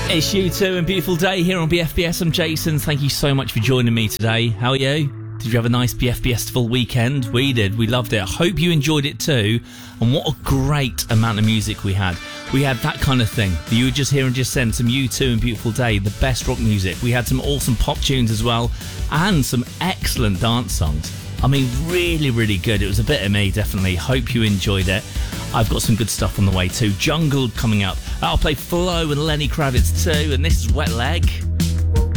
It's you two and beautiful day here on BFBS. I'm Jason. Thank you so much for joining me today. How are you? Did you have a nice BFBS full weekend? We did. We loved it. I hope you enjoyed it too. And what a great amount of music we had. We had that kind of thing. You were just hearing just then some U2 and Beautiful Day, the best rock music. We had some awesome pop tunes as well and some excellent dance songs. I mean, really, really good. It was a bit of me, definitely. Hope you enjoyed it. I've got some good stuff on the way too. Jungle coming up. I'll play Flo and Lenny Kravitz too, and this is Wet Leg.